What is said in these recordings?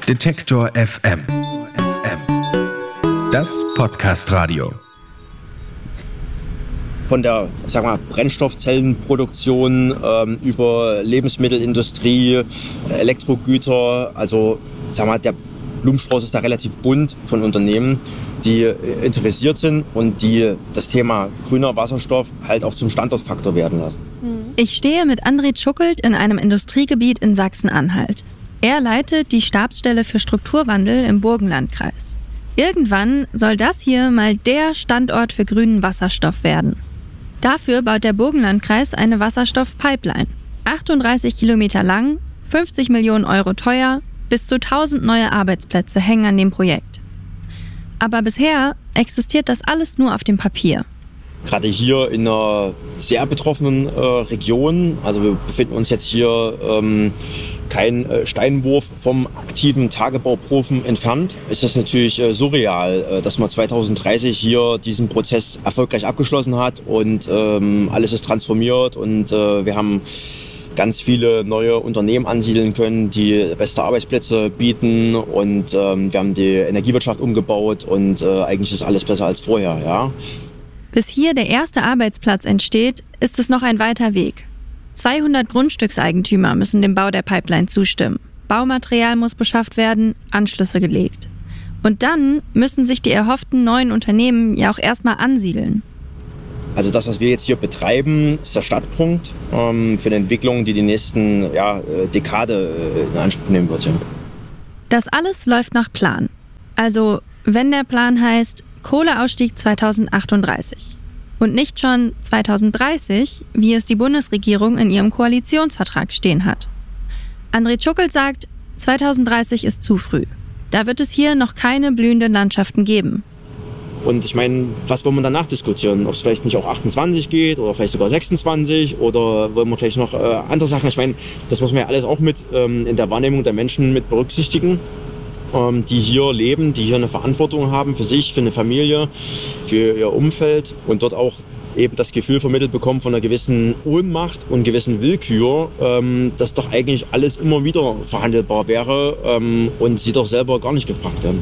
Detektor FM. Das Podcast-Radio. Von der, Brennstoffzellenproduktion über Lebensmittelindustrie, Elektrogüter, der Blumenstrauß ist da relativ bunt von Unternehmen, die interessiert sind und die das Thema grüner Wasserstoff halt auch zum Standortfaktor werden lassen. Ich stehe mit André Tschuckelt in einem Industriegebiet in Sachsen-Anhalt. Er leitet die Stabsstelle für Strukturwandel im Burgenlandkreis. Irgendwann soll das hier mal der Standort für grünen Wasserstoff werden. Dafür baut der Burgenlandkreis eine Wasserstoffpipeline. 38 Kilometer lang, 50 Millionen Euro teuer, bis zu 1000 neue Arbeitsplätze hängen an dem Projekt. Aber bisher existiert das alles nur auf dem Papier. Gerade hier in einer sehr betroffenen Region, also wir befinden uns jetzt hier kein Steinwurf vom aktiven Tagebauprofen entfernt, ist das natürlich surreal, dass man 2030 hier diesen Prozess erfolgreich abgeschlossen hat und alles ist transformiert und wir haben ganz viele neue Unternehmen ansiedeln können, die beste Arbeitsplätze bieten und wir haben die Energiewirtschaft umgebaut und eigentlich ist alles besser als vorher, ja. Bis hier der erste Arbeitsplatz entsteht, ist es noch ein weiter Weg. 200 Grundstückseigentümer müssen dem Bau der Pipeline zustimmen. Baumaterial muss beschafft werden, Anschlüsse gelegt. Und dann müssen sich die erhofften neuen Unternehmen ja auch erstmal ansiedeln. Also das, was wir jetzt hier betreiben, ist der Startpunkt für eine Entwicklung, die nächsten Dekade in Anspruch nehmen wird. Das alles läuft nach Plan. Also wenn der Plan heißt Kohleausstieg 2038 und nicht schon 2030, wie es die Bundesregierung in ihrem Koalitionsvertrag stehen hat. André Tschuckelt sagt, 2030 ist zu früh. Da wird es hier noch keine blühenden Landschaften geben. Und ich meine, was wollen wir danach diskutieren? Ob es vielleicht nicht auch 28 geht oder vielleicht sogar 26 oder wollen wir vielleicht noch andere Sachen? Ich meine, das muss man ja alles auch mit in der Wahrnehmung der Menschen mit berücksichtigen, die hier leben, die hier eine Verantwortung haben für sich, für eine Familie, für ihr Umfeld und dort auch eben das Gefühl vermittelt bekommen von einer gewissen Ohnmacht und gewissen Willkür, dass doch eigentlich alles immer wieder verhandelbar wäre und sie doch selber gar nicht gefragt werden.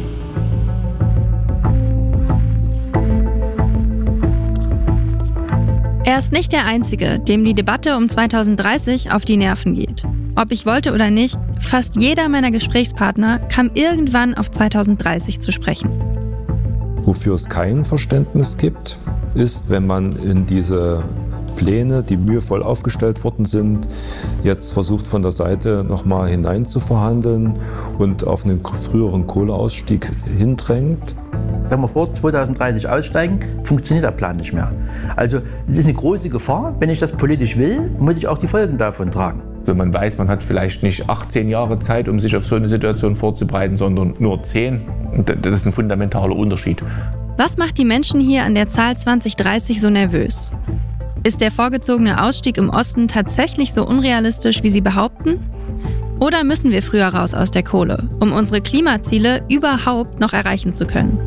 Er ist nicht der Einzige, dem die Debatte um 2030 auf die Nerven geht. Ob ich wollte oder nicht, fast jeder meiner Gesprächspartner kam irgendwann auf 2030 zu sprechen. Wofür es kein Verständnis gibt, ist, wenn man in diese Pläne, die mühevoll aufgestellt worden sind, jetzt versucht von der Seite nochmal hinein zu verhandeln und auf einen früheren Kohleausstieg hindrängt. Wenn wir vor 2030 aussteigen, funktioniert der Plan nicht mehr. Also das ist eine große Gefahr. Wenn ich das politisch will, muss ich auch die Folgen davon tragen. Wenn man weiß, man hat vielleicht nicht 18 Jahre Zeit, um sich auf so eine Situation vorzubereiten, sondern nur 10, das ist ein fundamentaler Unterschied. Was macht die Menschen hier an der Zahl 2030 so nervös? Ist der vorgezogene Ausstieg im Osten tatsächlich so unrealistisch, wie sie behaupten? Oder müssen wir früher raus aus der Kohle, um unsere Klimaziele überhaupt noch erreichen zu können?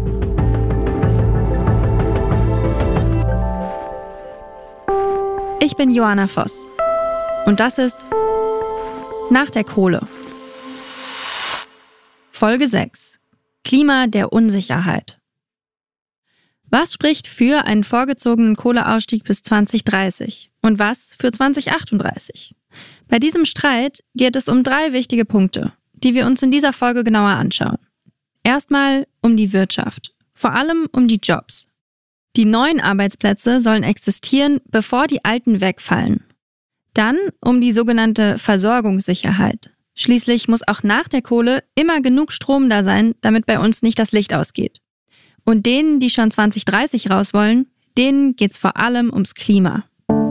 Ich bin Joanna Voss und das ist Nach der Kohle. Folge 6. Klima der Unsicherheit. Was spricht für einen vorgezogenen Kohleausstieg bis 2030 und was für 2038? Bei diesem Streit geht es um 3 wichtige Punkte, die wir uns in dieser Folge genauer anschauen. Erstmal um die Wirtschaft, vor allem um die Jobs. Die neuen Arbeitsplätze sollen existieren, bevor die alten wegfallen. Dann um die sogenannte Versorgungssicherheit. Schließlich muss auch nach der Kohle immer genug Strom da sein, damit bei uns nicht das Licht ausgeht. Und denen, die schon 2030 raus wollen, denen geht's vor allem ums Klima.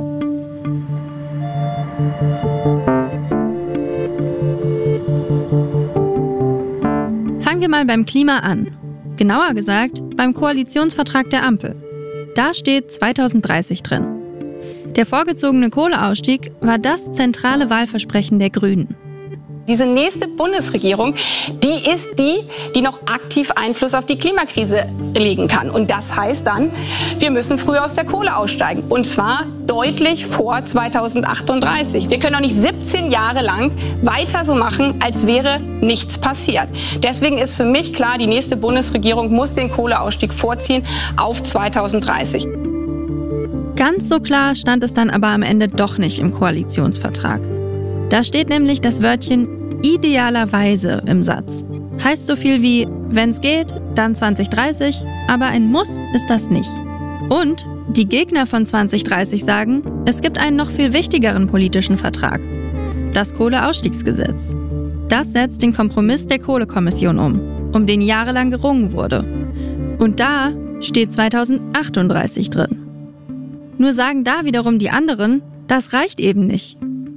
Fangen wir mal beim Klima an. Genauer gesagt beim Koalitionsvertrag der Ampel. Da steht 2030 drin. Der vorgezogene Kohleausstieg war das zentrale Wahlversprechen der Grünen. Diese nächste Bundesregierung, die ist die noch aktiv Einfluss auf die Klimakrise legen kann. Und das heißt dann, wir müssen früher aus der Kohle aussteigen. Und zwar deutlich vor 2038. Wir können doch nicht 17 Jahre lang weiter so machen, als wäre nichts passiert. Deswegen ist für mich klar, die nächste Bundesregierung muss den Kohleausstieg vorziehen auf 2030. Ganz so klar stand es dann aber am Ende doch nicht im Koalitionsvertrag. Da steht nämlich das Wörtchen idealerweise im Satz. Heißt so viel wie, wenn's geht, dann 2030, aber ein Muss ist das nicht. Und die Gegner von 2030 sagen, es gibt einen noch viel wichtigeren politischen Vertrag. Das Kohleausstiegsgesetz. Das setzt den Kompromiss der Kohlekommission um den jahrelang gerungen wurde. Und da steht 2038 drin. Nur sagen da wiederum die anderen, das reicht eben nicht.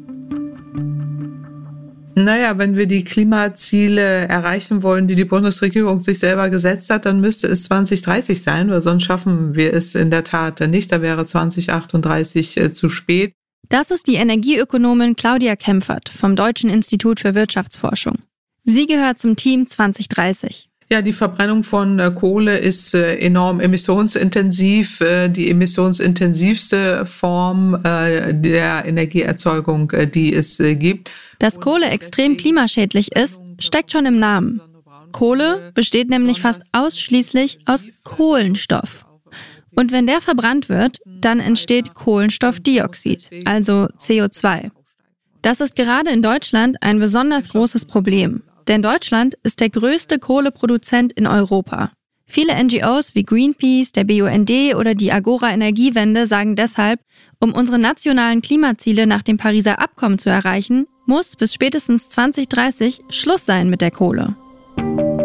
Naja, wenn wir die Klimaziele erreichen wollen, die die Bundesregierung sich selber gesetzt hat, dann müsste es 2030 sein, weil sonst schaffen wir es in der Tat nicht. Da wäre 2038 zu spät. Das ist die Energieökonomin Claudia Kempfert vom Deutschen Institut für Wirtschaftsforschung. Sie gehört zum Team 2030. Ja, die Verbrennung von Kohle ist enorm emissionsintensiv, die emissionsintensivste Form der Energieerzeugung, die es gibt. Dass Kohle extrem klimaschädlich ist, steckt schon im Namen. Kohle besteht nämlich fast ausschließlich aus Kohlenstoff. Und wenn der verbrannt wird, dann entsteht Kohlenstoffdioxid, also CO2. Das ist gerade in Deutschland ein besonders großes Problem. Denn Deutschland ist der größte Kohleproduzent in Europa. Viele NGOs wie Greenpeace, der BUND oder die Agora Energiewende sagen deshalb, um unsere nationalen Klimaziele nach dem Pariser Abkommen zu erreichen, muss bis spätestens 2030 Schluss sein mit der Kohle.